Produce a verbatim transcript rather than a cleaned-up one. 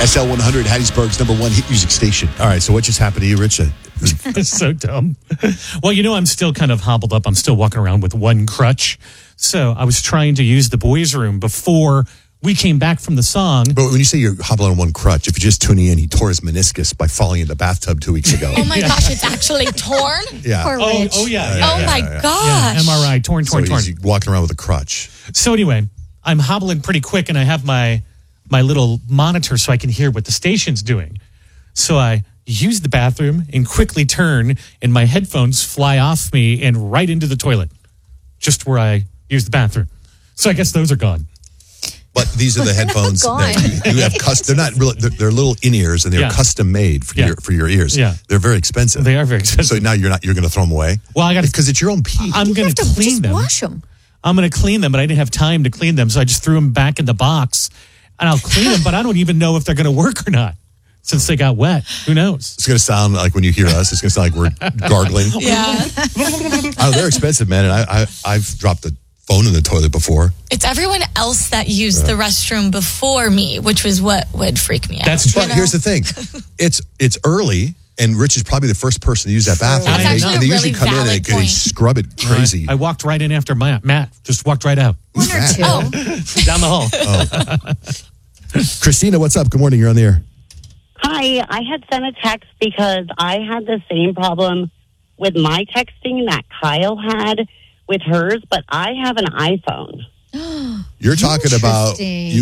S L one hundred, Hattiesburg's number one hit music station. All right, so what just happened to you, Rich? It's so dumb. Well, you know, I'm still kind of hobbled up. I'm still walking around with one crutch. So I was trying to use the boys' room before we came back from the song. But when you say you're hobbling on one crutch, if you're just tuning in, he tore his meniscus by falling in the bathtub two weeks ago. Oh my gosh, it's actually torn? Yeah. Poor Oh, Rich. oh yeah. Yeah, yeah, Oh yeah. my yeah, yeah. gosh. Yeah, M R I, torn, torn, So torn. he's walking around with a crutch. So anyway, I'm hobbling pretty quick, and I have my my little monitor so I can hear what the station's doing. So I use the bathroom and quickly turn, and my headphones fly off me and right into the toilet, just where I use the bathroom. So I guess those are gone. But these are the headphones that you, you have custom. They're not really. They're, they're little in ears, and they're Yeah. custom made for Yeah. your for your ears. Yeah. They're very expensive. They are very expensive. So now you're not. You're going to throw them away. Well, I got to. because it's your own pee. I'm You going have to to clean just them. wash them. I'm going to clean them, but I didn't have time to clean them, so I just threw them back in the box, and I'll clean them. But I don't even know if they're going to work or not since they got wet. Who knows? It's going to sound like when you hear us, it's going to sound like we're gargling. Yeah. Oh, they're expensive, man. And I, I I've dropped the phone in the toilet before. It's everyone else that used the restroom before me, which was what would freak me out. That's true. But here's the thing, it's it's early, and Rich is probably the first person to use that bathroom. That's and they, actually and they a usually really come in and they, valid they point. scrub it crazy. I, I walked right in after Matt. Matt just walked right out Who's One or that? two. Oh. down the hall. Christina, what's up? Good morning. You're on the air. Hi, I had sent a text because I had the same problem with my texting that Kyle had with hers, but I have an iPhone. You're talking about Interesting. you